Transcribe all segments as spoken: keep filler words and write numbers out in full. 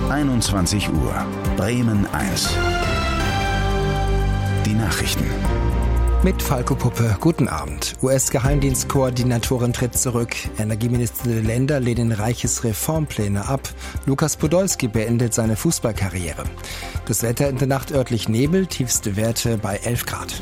einundzwanzig Uhr, Bremen eins. Die Nachrichten. Mit Falco Puppe, guten Abend. U S-Geheimdienstkoordinatorin tritt zurück. Energieminister der Länder lehnen Reiches Reformpläne ab. Lukas Podolski beendet seine Fußballkarriere. Das Wetter in der Nacht örtlich Nebel, tiefste Werte bei elf Grad.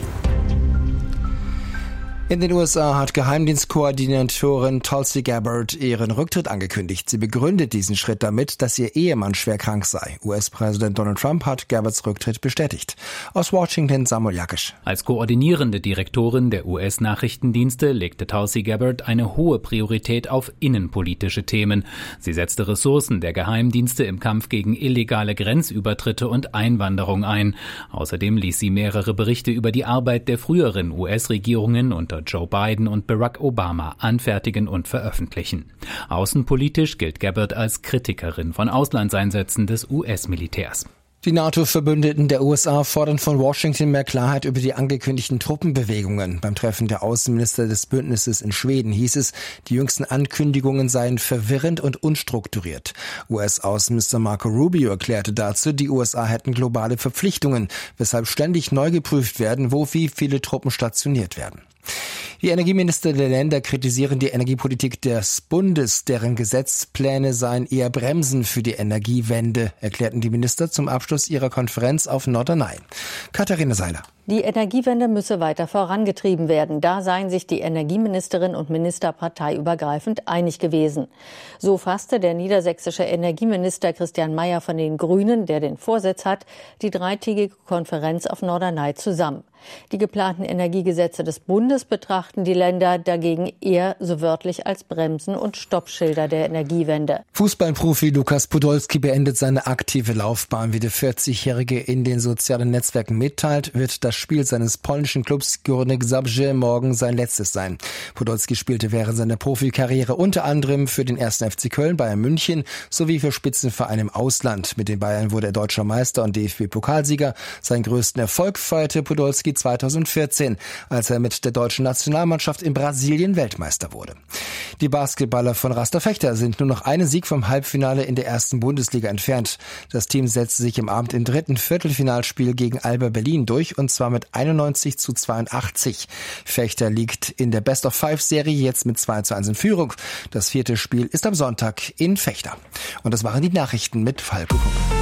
In den U S A hat Geheimdienstkoordinatorin Tulsi Gabbard ihren Rücktritt angekündigt. Sie begründet diesen Schritt damit, dass ihr Ehemann schwer krank sei. U S-Präsident Donald Trump hat Gabbards Rücktritt bestätigt. Aus Washington Samuel Jakisch. Als koordinierende Direktorin der U S-Nachrichtendienste legte Tulsi Gabbard eine hohe Priorität auf innenpolitische Themen. Sie setzte Ressourcen der Geheimdienste im Kampf gegen illegale Grenzübertritte und Einwanderung ein. Außerdem ließ sie mehrere Berichte über die Arbeit der früheren U S-Regierungen unter Joe Biden und Barack Obama anfertigen und veröffentlichen. Außenpolitisch gilt Gabbard als Kritikerin von Auslandseinsätzen des U S-Militärs. Die NATO-Verbündeten der U S A fordern von Washington mehr Klarheit über die angekündigten Truppenbewegungen. Beim Treffen der Außenminister des Bündnisses in Schweden hieß es, die jüngsten Ankündigungen seien verwirrend und unstrukturiert. U S-Außenminister Marco Rubio erklärte dazu, die U S A hätten globale Verpflichtungen, weshalb ständig neu geprüft werden, wo wie viele Truppen stationiert werden. Die Energieminister der Länder kritisieren die Energiepolitik des Bundes, deren Gesetzpläne seien eher Bremsen für die Energiewende, erklärten die Minister zum Abschluss ihrer Konferenz auf Norderney. Katharina Seiler. Die Energiewende müsse weiter vorangetrieben werden. Da seien sich die Energieministerin und Minister parteiübergreifend einig gewesen. So fasste der niedersächsische Energieminister Christian Mayer von den Grünen, der den Vorsitz hat, die dreitägige Konferenz auf Norderney zusammen. Die geplanten Energiegesetze des Bundes betrachten die Länder dagegen eher so wörtlich als Bremsen und Stoppschilder der Energiewende. Fußballprofi Lukas Podolski beendet seine aktive Laufbahn. Wie der vierzigjährige in den sozialen Netzwerken mitteilt, wird das Spiel seines polnischen Clubs Górnik Zabrze morgen sein letztes sein. Podolski spielte während seiner Profikarriere unter anderem für den ersten F C Köln, Bayern München sowie für Spitzenvereine im Ausland. Mit den Bayern wurde er deutscher Meister und D F B-Pokalsieger. Seinen größten Erfolg feierte Podolski zweitausendvierzehn, als er mit der deutschen Nationalmannschaft in Brasilien Weltmeister wurde. Die Basketballer von Raster Fechter sind nur noch einen Sieg vom Halbfinale in der ersten Bundesliga entfernt. Das Team setzte sich im Abend im dritten Viertelfinalspiel gegen Alba Berlin durch, und zwar mit einundneunzig zu zweiundachtzig. Fechter liegt in der Best-of-Five-Serie jetzt mit zwei zu eins in Führung. Das vierte Spiel ist am Sonntag in Fechter. Und das waren die Nachrichten mit Falco.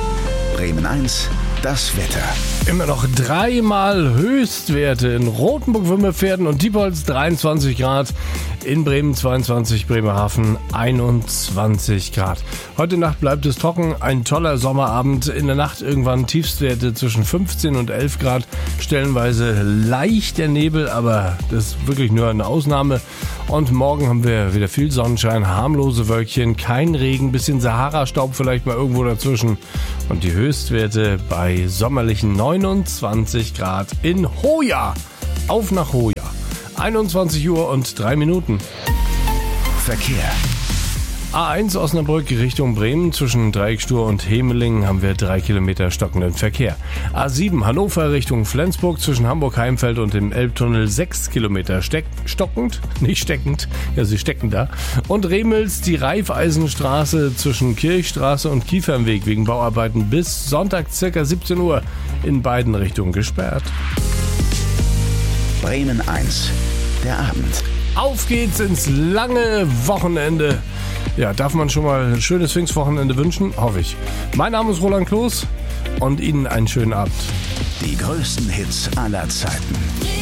Bremen eins, das Wetter. Immer noch dreimal Höchstwerte in Rothenburg, Wimmerpferden und Diepholz dreiundzwanzig Grad, in Bremen zweiundzwanzig, Bremerhaven einundzwanzig Grad. Heute Nacht bleibt es trocken, ein toller Sommerabend. In der Nacht irgendwann Tiefstwerte zwischen fünfzehn und elf Grad, stellenweise leichter Nebel, aber das ist wirklich nur eine Ausnahme. Und morgen haben wir wieder viel Sonnenschein, harmlose Wölkchen, kein Regen, bisschen Sahara-Staub vielleicht mal irgendwo dazwischen. Und die Höchstwerte bei sommerlichen neunundzwanzig Grad in Hoya. Auf nach Hoya. einundzwanzig Uhr und drei Minuten. Verkehr. A eins Osnabrück Richtung Bremen, zwischen Dreieckstur und Hemelingen haben wir drei Kilometer stockenden Verkehr. A sieben Hannover Richtung Flensburg, zwischen Hamburg-Heimfeld und dem Elbtunnel sechs Kilometer steck, stockend, nicht steckend, ja sie stecken da. Und Remels die Raiffeisenstraße zwischen Kirchstraße und Kiefernweg wegen Bauarbeiten bis Sonntag ca. siebzehn Uhr in beiden Richtungen gesperrt. Bremen eins, der Abend. Auf geht's ins lange Wochenende. Ja, darf man schon mal ein schönes Pfingstwochenende wünschen? Hoffe ich. Mein Name ist Roland Kloß und Ihnen einen schönen Abend. Die größten Hits aller Zeiten.